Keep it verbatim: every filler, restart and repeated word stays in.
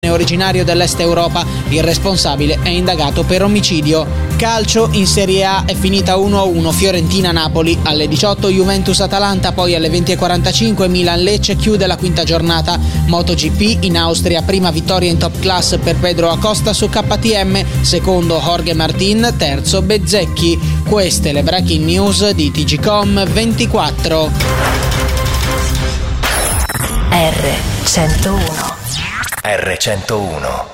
originario dell'Est Europa. Il responsabile è indagato per omicidio. Calcio, in Serie A è finita uno a uno Fiorentina-Napoli, alle diciotto Juventus-Atalanta, poi alle venti e quarantacinque Milan-Lecce chiude la quinta giornata. MotoGP in Austria, prima vittoria in top class per Pedro Acosta su K T M, secondo Jorge Martin, terzo Bezzecchi. Queste le breaking news di T G Com ventiquattro. R centouno. R centouno.